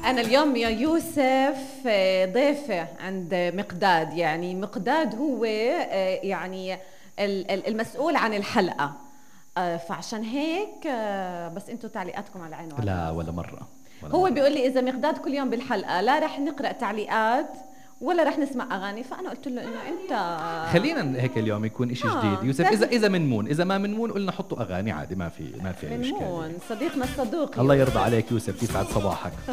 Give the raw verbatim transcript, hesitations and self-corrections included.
أنا اليوم يا يوسف ضيفة عند مقداد، يعني مقداد هو يعني المسؤول عن الحلقة، فعشان هيك بس انتوا تعليقاتكم على عينه. لا ولا مرة ولا هو مرة. بيقول لي إذا مقداد كل يوم بالحلقة لا رح نقرأ تعليقات ولا رح نسمع أغاني، فأنا قلت له إنه أنت خلينا هيك اليوم يكون إشي آه جديد. يوسف إذا إذا منمون، إذا ما منمون قلنا حطوا أغاني عادي، ما في ما في أي إشكال. منمون صديقنا الصدوق. الله يرضى عليك يوسف، يسعد صباحك.